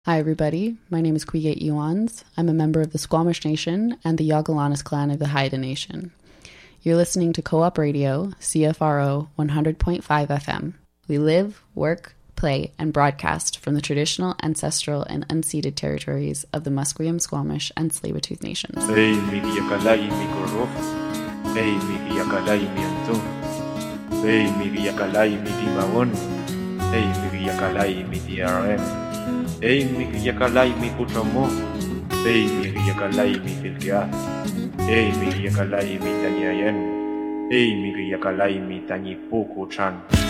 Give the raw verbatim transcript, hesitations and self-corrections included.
Hi, everybody. My name is Quigate Iwans. I'm a member of the Squamish Nation and the Yagalanas clan of the Haida Nation. You're listening to Co-op Radio, C F R O one hundred point five F M. We live, work, play, and broadcast from the traditional, ancestral, and unceded territories of the Musqueam, Squamish, and Tsleil-Waututh Nations. Hey, mi yakalai mi koro. Hey, mi yakalai mi anto. Hey, mi yakalai mi dimawon. Hey, mi yakalai mi diarem. Hey, mi yakalai mi putramo. Hey, mi yakalai mi filkia. Hey, mi yakalai mi tanyayen. Hey, mi yakalai mi tanyi poko chan.